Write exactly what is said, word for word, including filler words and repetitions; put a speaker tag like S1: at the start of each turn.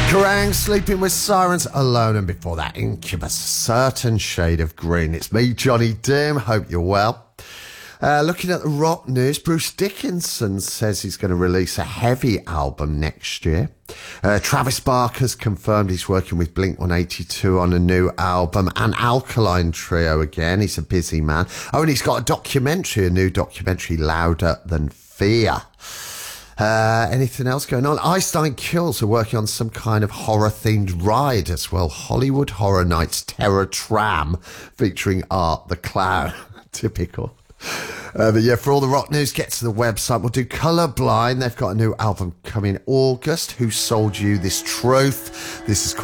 S1: Kerrang! Sleeping with Sirens, Alone, and before that, Incubus, Certain Shade of Green. It's me, Johnny Doom. Hope you're well. Uh, looking at the rock news, Bruce Dickinson says he's going to release a heavy album next year. Uh, Travis Barker's confirmed he's working with Blink one eighty-two on a new album, and Alkaline Trio again. He's a busy man. Oh, and he's got a documentary, a new documentary, Louder Than Fear. Uh, anything else going on? Einstein Kills are working on some kind of horror-themed ride as well. Hollywood Horror Nights Terror Tram featuring Art the Clown. Typical. Uh, but yeah, for all the rock news, get to the website. We'll do Colourblind. They've got a new album coming August. Who Sold You This Truth? This is called